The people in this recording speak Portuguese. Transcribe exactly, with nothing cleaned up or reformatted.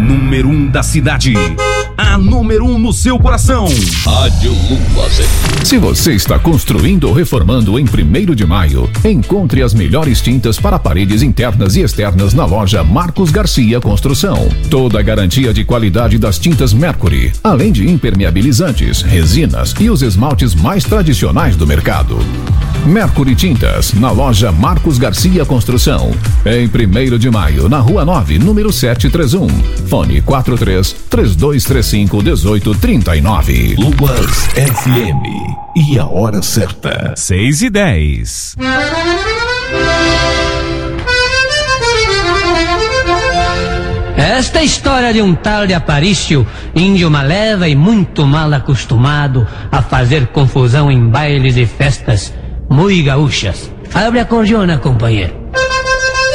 número um da cidade. A número um no seu coração. Rádio Lua. Se você está construindo ou reformando em primeiro de maio, encontre as melhores tintas para paredes internas e externas na loja Marcos Garcia Construção. Toda a garantia de qualidade das tintas Mercury, além de impermeabilizantes, resinas e os esmaltes mais tradicionais do mercado. Mercury Tintas, na loja Marcos Garcia Construção. Em primeiro de maio, na Rua nove, número setecentos e trinta e um. Fone quatro três, três dois três cinco, um oito três nove. Luas F M. E a hora certa. seis e dez. Esta história de um tal de Aparício, índio maleva e muito mal acostumado a fazer confusão em bailes e festas muito gaúchas. Abre a cordiona, companheiro.